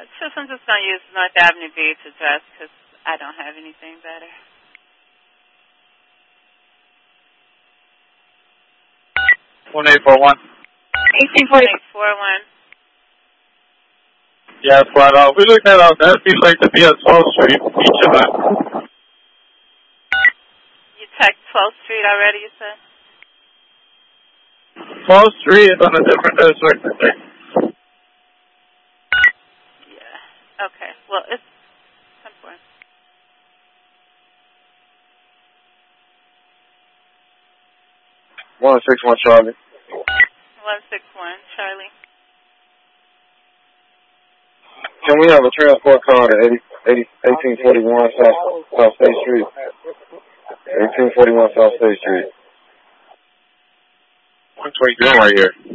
Since I'm just going to use North Avenue Beach address because I don't have anything better. 1841. 1841. Yeah, but we looked at that seems like to be at 12th Street, each of them. You checked 12th Street already, you said? 12th Street is on a different district, I think. Yeah. Okay. Well, it's 10-4. One 6-1 Charlie. 161 Charlie. Can we have a transport car to 1841 South State Street? 1841 South State Street. That's what you're doing right here.